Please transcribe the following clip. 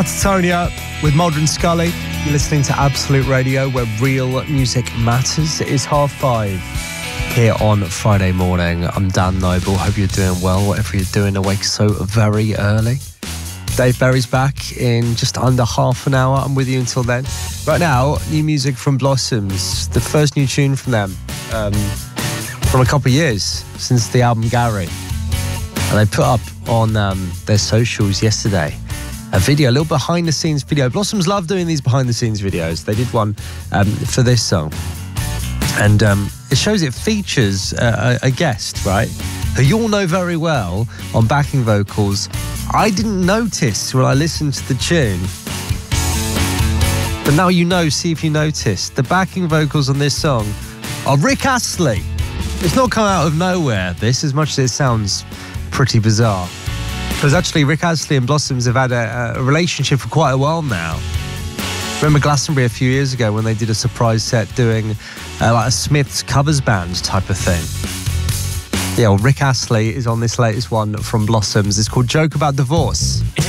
Catatonia with Maldron Scully. You're listening to Absolute Radio, where real music matters. It is 5:30 here on Friday morning. I'm Dan Noble. Hope you're doing well, whatever you're doing, awake so very early. Dave Berry's back in just under half an hour. I'm with you until then. Right now, new music from Blossoms. The first new tune from them from a couple of years since the album Gary. And they put up on their socials yesterday a video, a little behind the scenes video. Blossoms love doing these behind the scenes videos. They did one for this song. And it shows, it features a guest, right, who you all know very well on backing vocals. I didn't notice when I listened to the tune, but now you know, see if you noticed. The backing vocals on this song are Rick Astley. It's not come out of nowhere, this, as much as it sounds pretty bizarre. Because actually Rick Astley and Blossoms have had a relationship for quite a while now. Remember Glastonbury a few years ago when they did a surprise set doing like a Smiths covers band type of thing? Yeah, well, Rick Astley is on this latest one from Blossoms. It's called Joke About Divorce. In